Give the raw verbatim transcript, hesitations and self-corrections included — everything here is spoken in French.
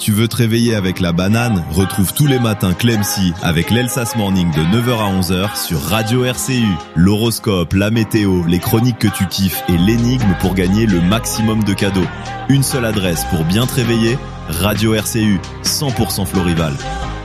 Tu veux te réveiller avec la banane? Retrouve tous les matins Clemcy avec l'Elsas Morning de neuf heures à onze heures sur Radio R C U. L'horoscope, la météo, les chroniques que tu kiffes et l'énigme pour gagner le maximum de cadeaux. Une seule adresse pour bien te réveiller, Radio R C U, cent pour cent Florival.